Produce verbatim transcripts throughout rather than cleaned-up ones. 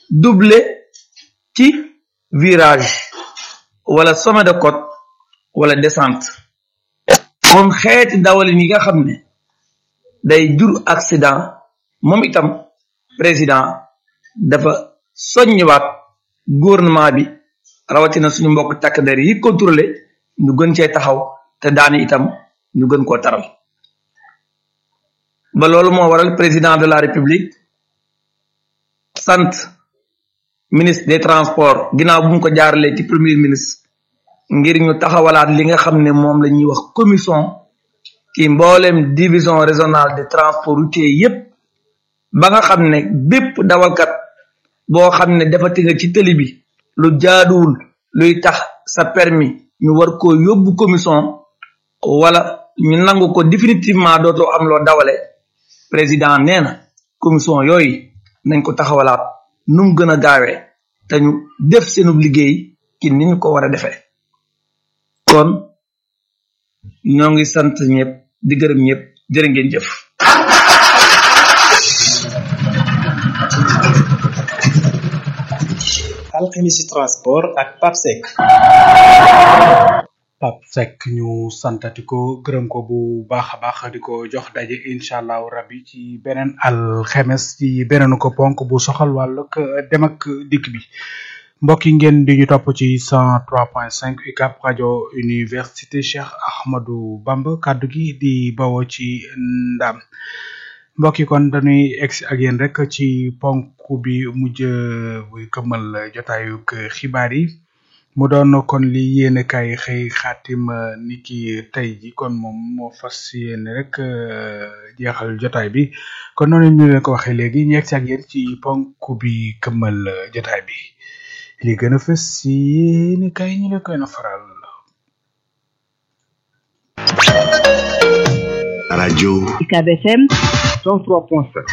doublé ci virage wala sommet de côte wala descente moom xeeti dawalin yi nga xam ne day jur accident moom itam président dafa soññiwaat gouvernement bi rawatina suñu mbokk takk der yi contrôlé ñu gën cee taxaw te daani itam ñu gën koo taral ba loolu moo waral président de la république sant ministre des transports ginnaaw bu mu ko jaaralee ci premier ministre ngir ñu taxawalaat li nga xam ne moom la ñuy wax commission ci mboolem division régionale de transport routier yépp ba nga xam ne bépp dawalkat boo xam ne defati nga ci tëli bi lu jaaduwul luy tax sa permis ñu war ko yóbbu commission wala ñu nangu ko définitivement dootoo am loo dawale président nee na commission yooyu nañ ko taxawalaat nu mu gën a gaawee te ñu def seenu liggéey ci ni ñu ko war a defee kon ñoo ngi sant ñëpp di gërëm ñëpp jërë ngeen jëf. alxemisi transport ak Pape Seck. Pape Seck ñu santati ko gërëm ko bu baax a baax di ko jox daje incha allahu rabbi ci beneen alxemes ci beneenu ko ponk bu soxal wàllug dem ak dikk bi mbokk yi ngeen di ñu topp ci cent trois point cinq U C A B rajo université Cheikh Ahmadou Bamba kaddu gi di bawoo ci ndam mbokk yi kon dañuy egsi ak yéen rek ci ponk bi mujj buy këmmal jotaayu xibaar yi mu doon kon li yéene kay xëy xaatim ni ki tey ji kon moom moo fas yéene rek jeexal jotaay bi kon noonu ñu leen ko waxee léegi ñu egsi ak yéen ci ponk bi këmmal jotaay bi li gën a fës si yéene kay ñu leen koy na faral rajo U C A B F M cent trois point sept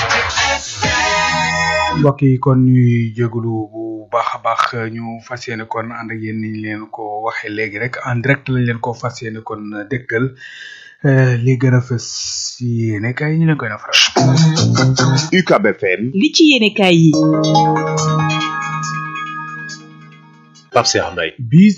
mbokk yi kon ñuy jégalu bu baax a baax ñu fas yéene kon ànd ak yéen ni leen ko waxee léegi rek en direct lañ leen ko fas yéene kon dégtal li gën a fës si yéene kay ñu leen koy na faral U C A B F M li ci yéene kay yi Pape Cheikh Mbaye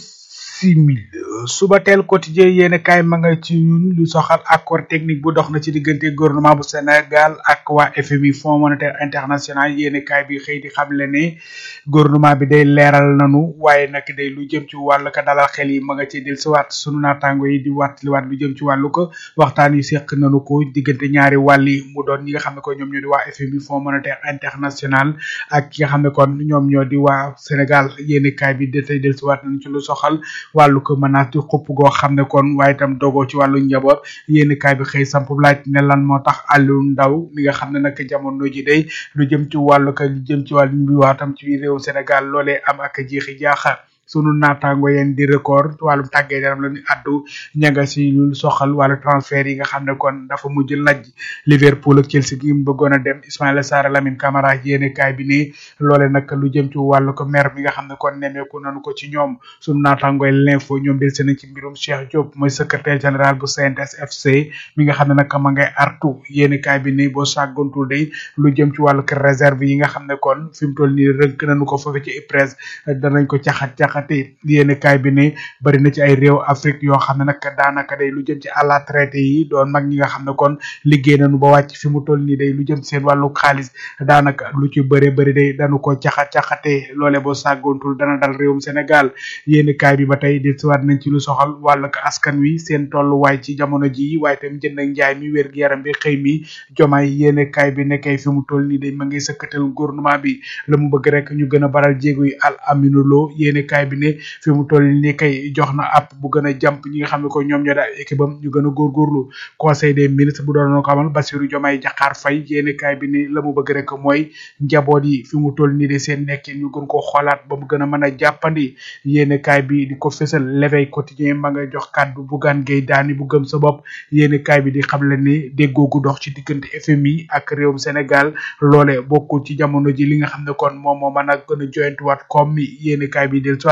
bisimil suba teel quotidien yéene kaay ma nga ci ñun lu soxal accord technique bu dox na ci diggante gouvernement bu Sénégal ak waa F M I Fonds monétaire international yéene kaay bi xëy di xamle ne gouvernement bi day leeral nanu waaye nag day lu jëm ci wàllu ko dalal xel yi ma nga ci del si waat sunu naataango yi di wattali waat lu jëm ci wàllu ko waxtaan yu seq nanu ko diggante ñaari wàll yi mu doon ñi nga xam ne ko ñoom ñoo di waa F M I Fonds monétaire international ak ki nga xam ne kon ñoom ñoo di waa Sénégal yéene kaay bi da tey del si waat nañu ci lu soxal wàllu ko menace di xupp goo xam ne kon waaye itam dogoo ci wàllu njaboot yéeni kaay bi xëy samp laaj ne lan moo tax Aliou Ndao mi nga xam ne nag jamono ji day lu jëm ci wàllu ko lu jëm ci wàllu ñu bi waatam ci biir réew Sénégal loolee am ak jeexi jaaxa sunu naataango yeen di record wàllum tàggee yaram la ñu addu ñanga si lu soxal wàllu transfert yi nga xam ne kon dafa mujj lajj Liverpool ak Chelsea gi mu bëggoon a dem Ismaïla Sarr Lamine Camara yéene kaay bi ne loole nag lu jëm ci wàllu ko mer mi nga xam ne kon nemeeku nanu ko ci ñoom sunu naataango l'info ñoom del seen ci mbirum Cheikh Diop mooy secrétaire général bu C N T S F C mi nga xam ne nag ma ngay artu yéene kaay bi ne boo sàggantul day lu jëm ci wàllu ko réserve yi nga xam ne kon fi mu toll nii rënk nañu ko foofu ci IPRES danañ ko caxat caxat te yéene kaay bi ne bari na ci ay réew Afrique yoo xam ne nag daanaka day lu jëm ci àlla traité yi doon mag ñi nga xam ne kon liggéey nañu ba wàcc fi mu toll nii day lu jëm ci seen wàllu xaalis daanaka lu ci bëre bëri day dañu ko caxat caxatee loole boo sàggoontul dana dal réewum Sénégal yéene kaay bi ba tey di siwaat nañ ci lu soxal wàllu ko askan wi seen tolluwaay ci jamono ji waaye tam jënd ak njaay mi wér gi yaram bi xëy mi jomaay yéene kaay bi nekkay fi mu toll nii day ma ngi sëkkatal gouvernement bi la mu bëgg rek ñu gën a baral jéego yi al aminulo yéene kaay bi ne fi mu toll nii kay jox na app bu gën a jàmp ñi nga xam ne ko ñoom ñoo daal équipe am ñu gën a góorgóorlu conseil des ministres bu doon ko amal Bassirou Diomaye Diakhar Faye yéene kaay bi ni la mu bëgg rek mooy njaboot yi fi mu toll nii de seen nekkin ñu gën koo xoolaat ba mu gën a mën a jàppandi yéene kaay bi di ko fësal l'éveil quotidien ma nga jox kàddu Bougane Gueye Dany bu gëm sa bopp yéene kaay bi di xamle ne déggoogu dox ci diggante F M I ak réewum Sénégal loole bokkul ci jamono ji li nga xam ne kon moom moo mën a gën a joyantuwaat comme mi yéene kaay bi del soit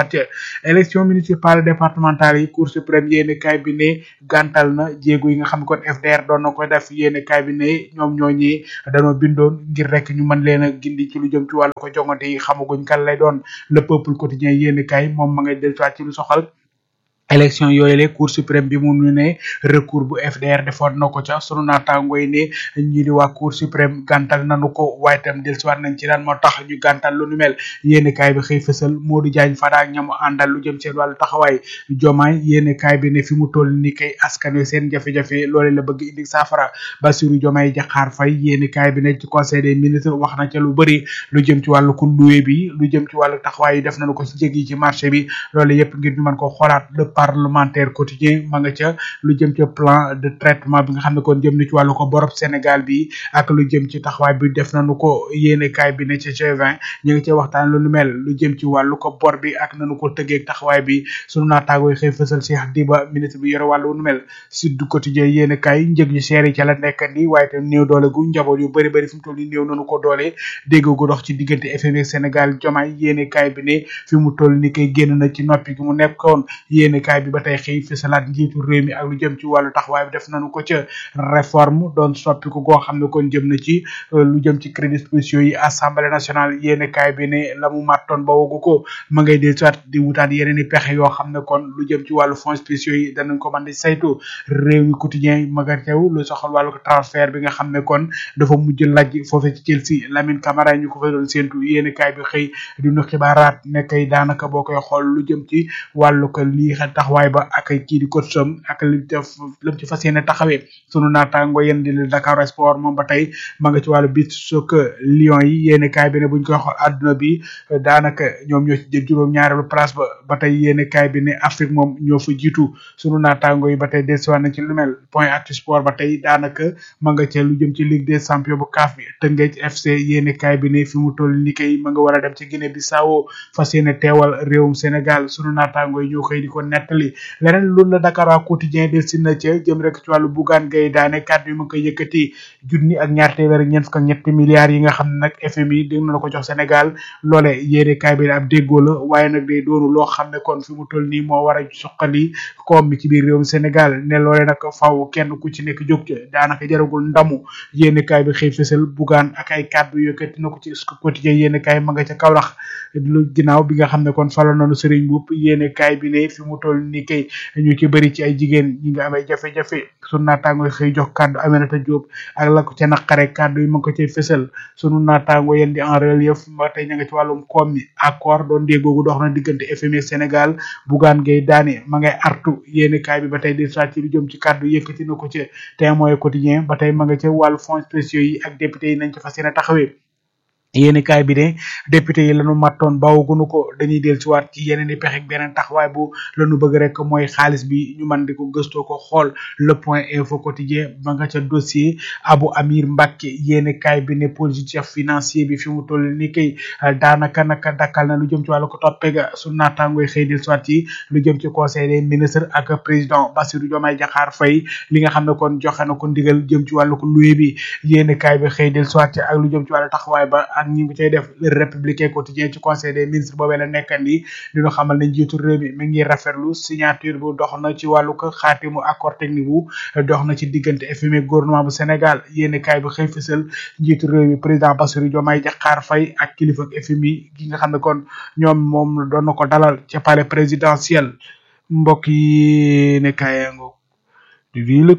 dellusiwaat ca élection municipale départementale yi cour suprême yéene kaay bi ne gàntal na jéego yi nga xam ne kon F D R doon na ko def yéene kaay bi ne ñoom ñooñi dañoo bindoon ngir rek ñu mën leen a gindi ci lu jëm ci wàllu ko jongante yi xamaguñ kan lay doon le peuple quotidien yéene kaay moom ma ngay dellusiwaat ci lu soxal élection yooyu le cour suprême bi mu ne recours bu F D R defoon na ko ca sunu naataango yi ne ñi di waa cour suprême gàntal nanu ko waaye itam dellusiwaat nañ ci lan moo tax ñu gàntal lu nu mel yéene kaay bi xëy fësal Modou Diagne Fada ak ñamu àndal lu jëm seen wàllu taxawaay jomaay yéene kaay bi ne fi mu toll ni kay askan wi seen jafe-jafe loole la bëgg indi saafara Bassirou Diomaye Diakhar Faye yéene kaay bi ne ci conseil des ministres wax na ca lu bëri lu jëm ci wàllu ku luwe bi lu jëm ci wàllu taxawaay yi def nañu ko ci jég yi ci marché bi loolu yëpp ngir ñu mën ko xoolaat parlementaire quotidien ma nga ca lu jëm ci plan de traitement bi nga xam ne kon jëm na ci wàllu ko borob Sénégal bi ak lu jëm ci taxawaay bi def nañu ko yéene kaay bi ne ci G vingt ñu ngi ci waxtaan lu nu mel lu jëm ci wàllu ko bor bi ak nañu ko tëggeeg taxawaay bi sunu naataango yi xëy fësal Cheikh Diba ministre bi yore wàllu nu mel Sud Quotidien yéene kaay njëg yu seer yi ca la nekk ni waaye tam néew doole gu njaboot yu bëri bëri fi mu toll ni néew nañu ko doole dégg gu dox ci diggante F M I Sénégal Diomaye yéene kaay bi ne fi mu toll ni kay génn na ci noppi gi mu nekkoon yéene kaay bi ba tey xëy fësalaat njiitu réew mi ak lu jëm ci wàllu taxawaay bi def nañu ko ca réforme doon soppiku goo xam ne kon jëm na ci lu jëm ci crédits spéciaux yi assemblée nationale yéene kaay bi ne la mu màttoon ba wogu ko ma ngay dee soit di wutaat yeneen i pexe yoo xam ne kon lu jëm ci wàllu fonds spéciaux yi danañ ko mën di saytu réew mi quotidien ma nga teew lu soxal wàllu transfert bi nga xam ne kon dafa mujj lajj foofee ci Chelsea Lamine Camara ñu ko fa doon séentu yéene kaay bi xëy dinu xibaaraat ne kay daanaka boo koy xool lu jëm ci wàllu ko lii xel taxawaay ba ak kii di coach som ak li def lam ci fas yéene taxawee sunu naataango yéen di Dakar Sport moom ba tey ma nga ci wàllu beach soccer Lions yi yéene kaay bi ne buñ koy xool àdduna bi daanaka ñoom ñoo ci jël juróom ñaareelu place ba ba tey yéene kaay bi ne Afrique moom ñoo fa jiitu sunu naataango yi ba tey dellusiwaat na ci lu mel point actu sport ba tey daanaka ma nga ca lu jëm ci Ligue des champions bu C A F bi Teungueth F C yéene kaay bi ne fi mu toll ni kay ma nga war a dem ci Guinée Bissau fas yéene teewal réewum Sénégal sunu naataango yi ñoo xëy di ko nettali leneen loolu la Dakar waa quotidien del si na ca jëm rek ci wàllu Bougane Gueye Dany kàddu yi ma koy yëkkati junni ak ñaar téeméer ak ñeent fukk ak ñetti milliards yi nga xam ne nag F M I dégg na la ko jox Sénégal loole yéene kaay bi ab déggoo la waaye nag day doonu loo xam ne kon fi mu toll nii moo war a suqali koom mi ci biir réewum Sénégal ne loole nag faw kenn ku ci nekk jóg ca daanaka jaragul ndamu yéene kaay bi xëy fësal Bougane ak ay kàddu yëkkati na ko ci quotidien yéene kaay ma nga ca Kaolack lu ginnaaw bi nga xam ne kon falo nañu Serigne Mboup yéene kaay bi ne fi mu toll nii kay ñu ci bëri ci ay jigéen ñi nga amay jafe-jafe sunu naataango yi xëy jox kàddu Aminata Diop ak la ko ca naqare kàddu yi ma ko cay fësal sunu naataango yéen di en relief ba tey ña nga ci wàllum koom mi accord doon déggoogu dox na diggante F M I Sénégal Bougane Gueye Dany ma ngay artu yéene kaay bi ba tey di saa ci lu jëm ci kàddu yëkkati na ko ca Témoin Quotidien ba tey ma nga ca wàllu fonds spéciaux yi ak député yi nañ ci fas yéene taxawee yéeni kaay bi ne député yi lañu mattoon bawugunu ko dañuy del ci waat ci yeneen i pexe ak beneen taxawaay bu lañu bëgg rek mooy xaalis bi ñu mën di ko gëstoo ko xool le point info quotidien ba nga ca dossier Abou Amir Mbacké yéeni kaay bi ne politique financier bi fi mu toll ni kay daanaka naka dakkal na lu jëm ci wàllu ko toppee ga su naataangoy xëy del ci waat ci lu jëm ci conseil des ministres ak président Bassirou Diomaye Diakhar Faye li nga xam ne kon joxe na ko ndigal jëm ci wàllu ko luwe bi yéeni kaay bi xëy del ci waat ci ak lu jëm ci wàllu taxawaay ba ñi ngi cay def le républicain quotidien ci conseil des ministres boobee la nekkandi dinu xamal ne njiitu réew mi mi ngi rafetlu signature bu dox na ci wàllu ko xaatimu accord technique bu dox na ci diggante F M I gouvernement bu Sénégal yéeni kaay bi xëy fësal njiitu réew mi président Bassirou Diomaye Diakhar Faye ak kilifa F M I gi nga xam ne kon ñoom moom doon na ko dalal ca palais présidentiel mbokk yi ne kaayango di wii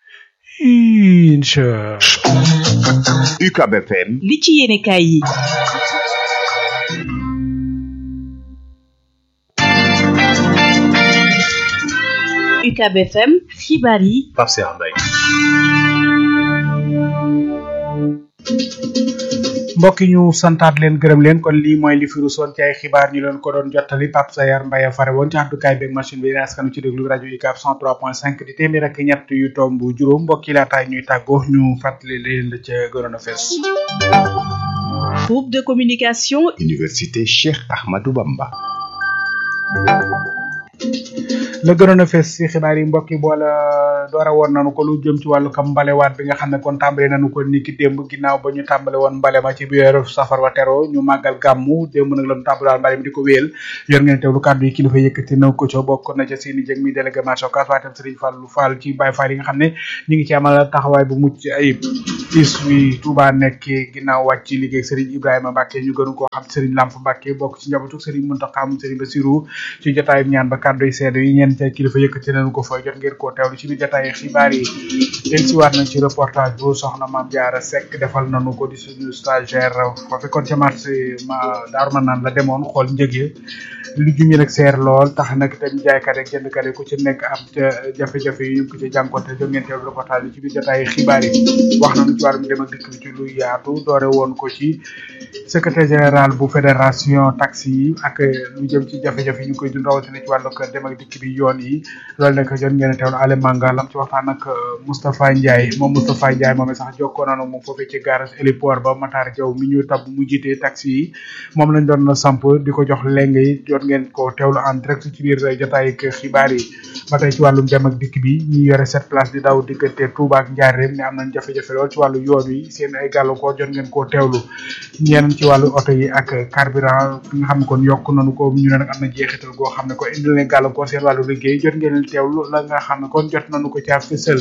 incha U C A B F M li ci yéene kaay yi U C A B F M xibaar yi Pape Cheikh Mbaye mbokk yi ñu santaat leen gërëm leen kon lii mooy li fi rusoon ci ay xibaar ñu leen ko doon jottali Pape Sayar Mbaye fare woon ci àddukaay beeg machine bi askanu ci déglu rajo U C A B cent trois point cinq di téeméer ak ñett yu tomb juróom mbokk yi laataay ñuy tàggoo ñu fàttali leen la ca gënoon a fees. groupe de communication Université Cheikh Ahmadou Bamba la gënoon a fees ci xibaar yi mbokk yi boole doora woon nañu ko lu jëm ci wàllu kam mbalewaat bi nga xam ne kon tàmbale nañu ko niki démb ginnaaw ba ñu tàmbale woon mbale ma ci biir safar wa tero ñu màggal gàmmu démb nag lañu tàmbale mbale mi di ko wéel yor ngeen teewlu kàddu yi kilifa yëkkati na ko ca bokk na ca seeni jëg mi délégué marché Ocass waaye tam Serigne Fallou Fall ci Baye Fall yi nga xam ne ñu ngi ci amal taxawaay bu mucc ayib is wi Touba nekk ginnaaw wàcc liggéey Serigne Ibrahima Mbacke ñu gënu koo xam Serigne Lamp Mbacke bokk ci njabootu Serigne Mountakha Serigne Bassirou ci jotaayum ñaan ba kàddu yi seede yi ñeen ca kilifa yëkkati nañu ko fa jot ngeen koo teewlu ci biir jotaay xibaar yi del si waat nañ ci reportage bu soxna Mame Diarra Seck defal nañu ko di suñu stagiaire foofu kon ca marché ma Daaru Manaan la demoon xool njëg yi lu jumi nag seer lool tax nag tam jaaykat ak jëndkat yi ku ci nekk am ca jafe-jafe yi ñu ko ci jànkonte jot ngeen teewlu reportage yi ci biir jotaay xibaar yi wax nañu ci wàllum dem ak dikk bi ci lu yaatu doore woon ko ci secrétaire général bu fédération taxi yi ak lu jëm ci jafe-jafe yi ñu koy dund rawatina ci wàllu dem ak dikk bi yoon yi loolu nag jot ngeen teewlu ale manga lam ci waxtaan ak Moustapha Ndiaye moom Moustapha Ndiaye moom sax jokkoo nañu moom foofee ci garage héliport ba Matar Diaw mi ñu tab mu jiite taxi yi moom lañ doon samp di ko jox leng yi jot ngeen ko teewlu en direct ci biir jotaay ak xibaar yi ba tey ci wàllum dem ak dikk bi ñi yore sept place di daw diggante Touba ak Ndiarème ne am nañ jafe-jafe lool ci wàllu yoon wi seen ay gàllankoor jot ngeen koo teewlu ñeneen ci wàllu oto yi ak carburant bi nga xam ne kon yokk nañu ko ñu ne nag am na jeexital goo xam ne ko indil leen gàllankoor seen wàllu liggéey jot ngeen teewlu la nga xam ne kon jot nañu ko ca fësal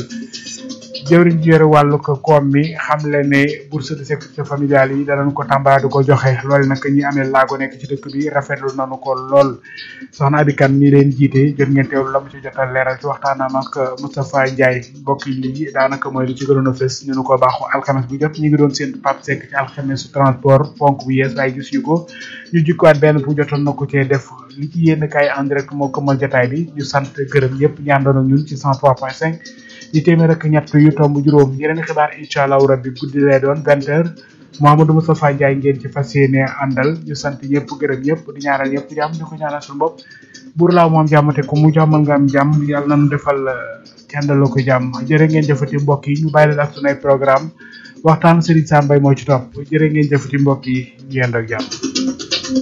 jëwriñ ji yore wàllu ko koom mi xam le ne bourse de sécurité familiale yi danañ ko tàmbali di ko joxe loolu nag ñi amee laago nekk ci dëkk bi rafetlu nañu ko lool soxna Abikan ñi leen jiite jot ngeen teewlu la mu ci jotal leeral ci waxtaanam ak Moustapha Ndiaye mbokk yi lii daanaka mooy li ci gënoon a fës ñu nu ko baaxu alxames bu jot ñu ngi doon seen Pape Seck ci alxames su transport ponk bu yees waaye gis ñu ko ñu jikkuwaat benn bu jotoon na ko cee def li ci yénn kaay en direct moo këmal jotaay bi ñu sant gërëm yëpp ñaandoon ak ñun ci cent trois point cinq di téeméer ak ñett yu tomb juróom yeneen xibaar incha allahu rabbi guddi lay doon vingt heures Mouhamadou Moustapha Ndiaye ngeen ci fas yéene àndal ñu sant ñëpp gërëm ñëpp di ñaanal ñëpp jàmm di ko ñaanal suñu bopp buur laaw moom jàmm te ku mu jàmmal nga am jàmm yàlla nañu defal kendaloo ko jàmm jërë ngeen jëfati mbokk yi ñu bàyyi leen ak sunay programme waxtaan Serigne Sam Mbaye moo ci topp jërë ngeen jëfati mbokk yi ñu yend ak jàmm